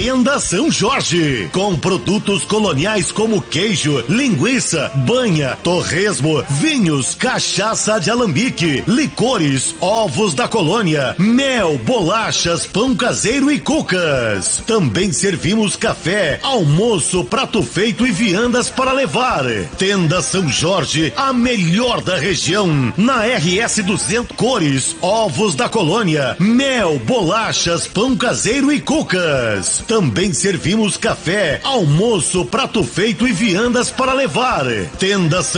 Tenda São Jorge, com produtos coloniais como queijo, linguiça, banha, torresmo, vinhos, cachaça de alambique, licores, ovos da colônia, mel, bolachas, pão caseiro e cucas. Também servimos café, almoço, prato feito e viandas para levar. Tenda São Jorge, a melhor da região. Na RS 200, cores, ovos da colônia, mel, bolachas, pão caseiro e cucas. Também servimos café, almoço, prato feito e viandas para levar. Tenda São